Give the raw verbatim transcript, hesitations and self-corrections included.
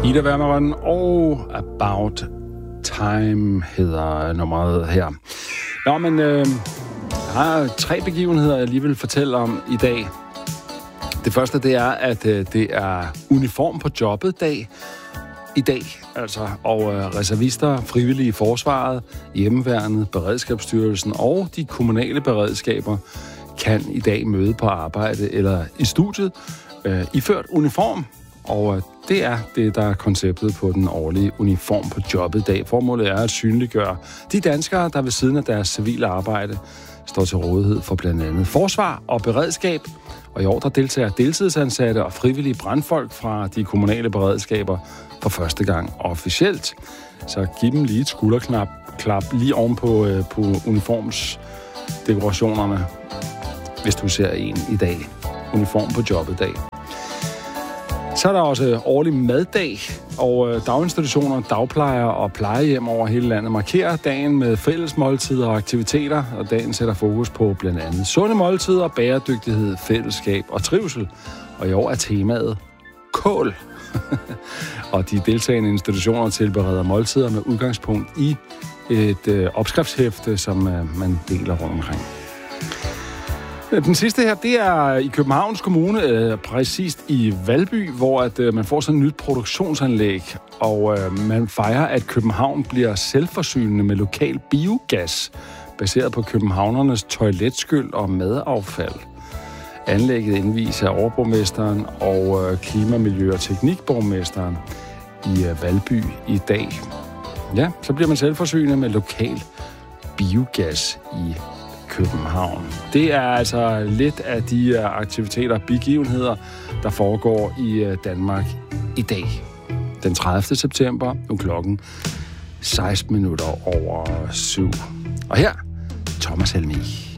Ida Wermeron og About Time hedder nummeret her. Nå, men øh, jeg har tre begivenheder, jeg lige vil fortælle om i dag. Det første, det er, at øh, det er uniform på jobbet dag i dag. Altså, og øh, reservister, frivillige i forsvaret, hjemmeværnet, Beredskabsstyrelsen og de kommunale beredskaber kan i dag møde på arbejde eller i studiet øh, iført uniform. Og øh, det er det, der er konceptet på den årlige uniform på jobbet dag. Formålet er at synliggøre de danskere, der ved siden af deres civile arbejde står til rådighed for blandt andet forsvar og beredskab. Og i år der deltager deltidsansatte og frivillige brandfolk fra de kommunale beredskaber for første gang officielt. Så giv dem lige et skulderklap klap lige oven på, øh, på uniformsdekorationerne, hvis du ser en i dag. Uniform på jobbet dag. Så er der også årlig maddag, og øh, daginstitutioner, dagplejere og plejehjem over hele landet markerer dagen med fælles måltider og aktiviteter, og dagen sætter fokus på blandt andet sunde måltider, bæredygtighed, fællesskab og trivsel. Og i år er temaet kål. Og de deltagende institutioner tilbereder måltider med udgangspunkt i et øh, opskriftshæfte, som øh, man deler rundt omkring. Den sidste her, det er i Københavns Kommune, øh, præcist i Valby, hvor at, øh, man får sådan et nyt produktionsanlæg, og øh, man fejrer, at København bliver selvforsynende med lokal biogas, baseret på københavnernes toiletskyld og madaffald. Anlægget indviser af overborgmesteren og øh, klima-, miljø- og teknikborgmesteren i øh, Valby i dag. Ja, så bliver man selvforsynende med lokal biogas i København. Det er altså lidt af de aktiviteter og begivenheder, der foregår i Danmark i dag. Den tredivte september, nu klokken seksten minutter over syv. Og her, Thomas Helmig.